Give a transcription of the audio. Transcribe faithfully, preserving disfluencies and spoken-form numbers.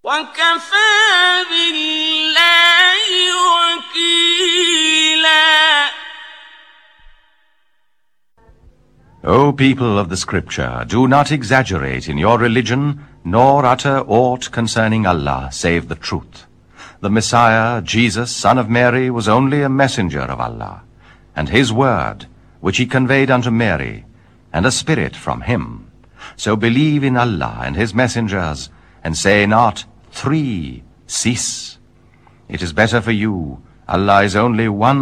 وَكَفَى بِاللَّهِ وَكِيلًا. O people of the Scripture, do not exaggerate in your religion, nor utter aught concerning Allah, save the truth. The Messiah, Jesus, son of Mary, was only a messenger of Allah, and his word, which he conveyed unto Mary, and a spirit from him. So believe in Allah and his messengers, and say not, Three, cease. It is better for you. Allah is only one